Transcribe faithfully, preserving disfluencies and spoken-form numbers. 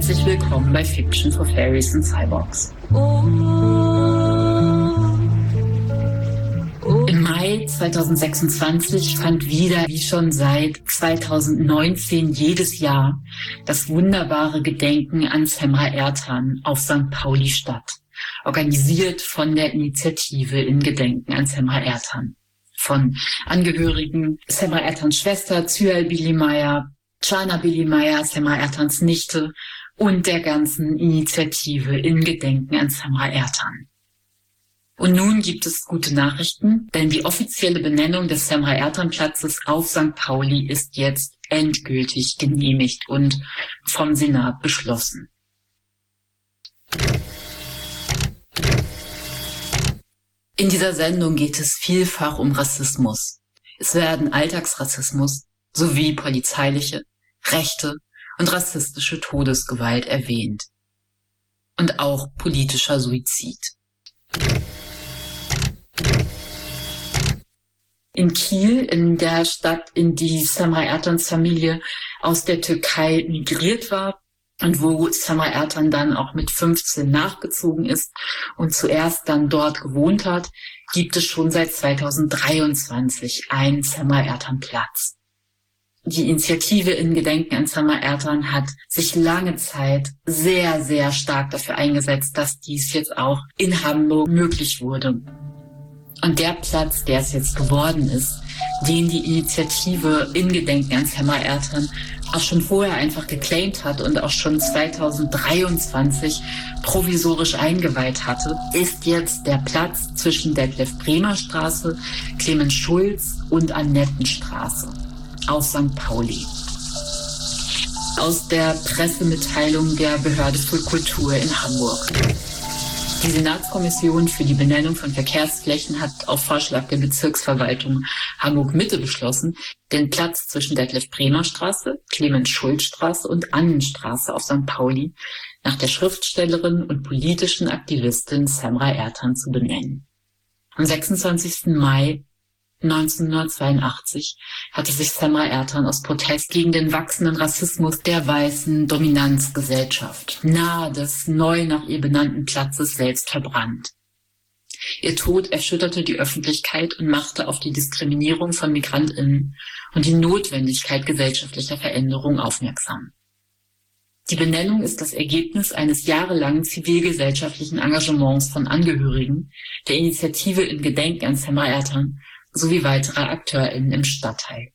Herzlich willkommen bei Fiction for Fairies and Cyborgs. Im Mai zweitausendsechsundzwanzig fand wieder, wie schon seit zweitausendneunzehn jedes Jahr, das wunderbare Gedenken an Semra Ertan auf Sankt Pauli statt, organisiert von der Initiative in Gedenken an Semra Ertan. Von Angehörigen Semra Ertans Schwester Zühal Bilimaya, Chana Bilimaya, Semra Ertans Nichte und der ganzen Initiative in Gedenken an Semra Ertan. Und nun gibt es gute Nachrichten, denn die offizielle Benennung des Semra Ertan Platzes auf Sankt Pauli ist jetzt endgültig genehmigt und vom Senat beschlossen. In dieser Sendung geht es vielfach um Rassismus. Es werden Alltagsrassismus sowie polizeiliche, rechte und rassistische Todesgewalt erwähnt. Und auch politischer Suizid. In Kiel, in der Stadt, in die Semra Ertans Familie aus der Türkei migriert war und wo Semra Ertan dann auch mit fünfzehn nachgezogen ist und zuerst dann dort gewohnt hat, gibt es schon seit zweitausenddreiundzwanzig einen Semra Ertan Platz. Die Initiative in Gedenken an Semra Ertan hat sich lange Zeit sehr, sehr stark dafür eingesetzt, dass dies jetzt auch in Hamburg möglich wurde. Und der Platz, der es jetzt geworden ist, den die Initiative in Gedenken an Semra Ertan auch schon vorher einfach geclaimt hat und auch schon zweitausenddreiundzwanzig provisorisch eingeweiht hatte, ist jetzt der Platz zwischen Detlef-Bremer-Straße, Clemens-Schulz und Annettenstraße auf Sankt Pauli. Aus der Pressemitteilung der Behörde für Kultur in Hamburg. Die Senatskommission für die Benennung von Verkehrsflächen hat auf Vorschlag der Bezirksverwaltung Hamburg-Mitte beschlossen, den Platz zwischen Detlef-Bremer-Straße, Clemens-Schulz-Straße und Annenstraße auf Sankt Pauli nach der Schriftstellerin und politischen Aktivistin Semra Ertan zu benennen. Am sechsundzwanzigsten Mai neunzehnhundertzweiundachtzig hatte sich Semra Ertan aus Protest gegen den wachsenden Rassismus der weißen Dominanzgesellschaft nahe des neu nach ihr benannten Platzes selbst verbrannt. Ihr Tod erschütterte die Öffentlichkeit und machte auf die Diskriminierung von MigrantInnen und die Notwendigkeit gesellschaftlicher Veränderung aufmerksam. Die Benennung ist das Ergebnis eines jahrelangen zivilgesellschaftlichen Engagements von Angehörigen der Initiative in Gedenken an Semra Ertan sowie weiterer AkteurInnen im Stadtteil.